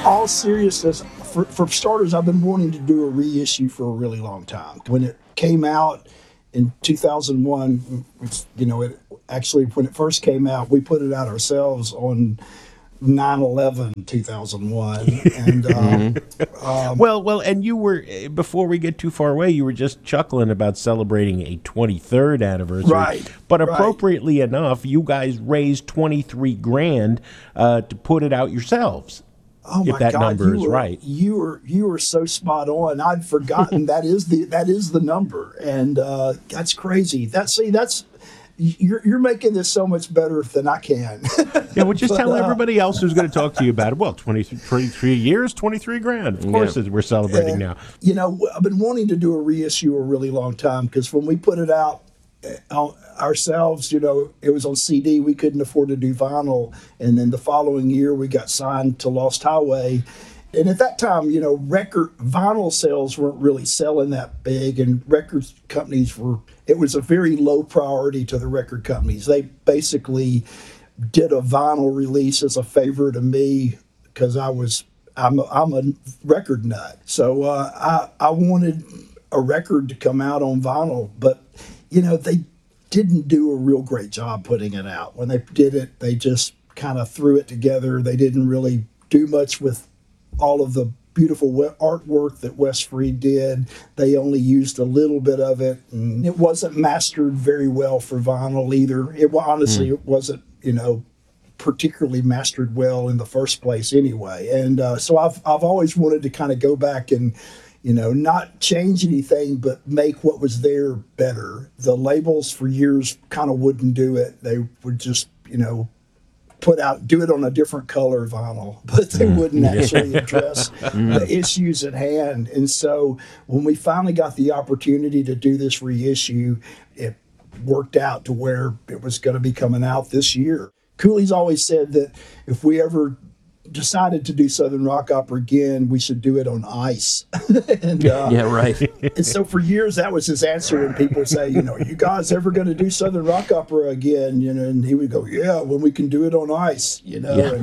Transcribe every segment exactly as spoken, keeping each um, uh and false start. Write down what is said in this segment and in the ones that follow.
all seriousness, for, for starters, I've been wanting to do a reissue for a really long time. When it came out in two thousand one, which, you know, it actually, when it first came out, we put it out ourselves on nine eleven two thousand one. And, um, um, Well, well, and you were, eh, before we get too far away, you were just chuckling about celebrating a twenty-third anniversary. Right, But right. appropriately enough, you guys raised twenty-three grand uh, to put it out yourselves. Oh if my that God, number you is were, right. You were you were so spot on. I'd forgotten that is the that is the number, and uh, that's crazy. That see that's you're you're making this so much better than I can. Yeah, well, just But, tell uh, everybody else who's going to talk to you about it. Well, twenty, twenty-three years, twenty-three grand. Of course, Yeah. we're celebrating And, now. You know, I've been wanting to do a reissue a really long time because when we put it out uh, ourselves, you know, it was on C D. We couldn't afford to do vinyl, and then the following year we got signed to Lost Highway. And at that time, you know, record vinyl sales weren't really selling that big, and record companies were. It was a very low priority to the record companies. They basically did a vinyl release as a favor to me because I was I'm a, I'm a record nut. So uh, I I wanted a record to come out on vinyl, but you know they didn't do a real great job putting it out. When they did it, they just kind of threw it together. They didn't really do much with all of the beautiful we- artwork that Wes Freed did. They only used a little bit of it, and it wasn't mastered very well for vinyl either. It well, honestly, it wasn't, you know, particularly mastered well in the first place anyway. And uh, so I've I've always wanted to kind of go back and, you know, not change anything, but make what was there better. The labels for years kind of wouldn't do it. They would just, you know, put out, do it on a different color vinyl, but they wouldn't actually address the issues at hand. And so when we finally got the opportunity to do this reissue, it worked out to where it was going to be coming out this year. Cooley's always said that if we ever decided to do Southern Rock Opera again, we should do it on ice. and, uh, Yeah, right. and so for years that was his answer when people would say, you know, you guys ever going to do Southern Rock Opera again? You know, and he would go, yeah, when we can do it on ice, you know. Yeah.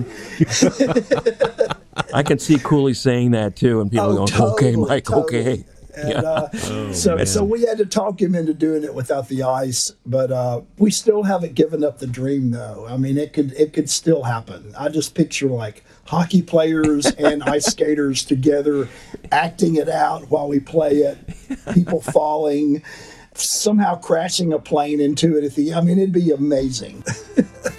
And, I can see Cooley saying that too, and people Oh, going, totally, "Okay, Mike, totally. okay." And, Yeah. uh, so, so we had to talk him into doing it without the ice, but uh, we still haven't given up the dream, though. I mean, it could it could still happen. I just picture like hockey players and ice skaters together, acting it out while we play it. People falling, somehow crashing a plane into it. At the, I mean, it'd be amazing.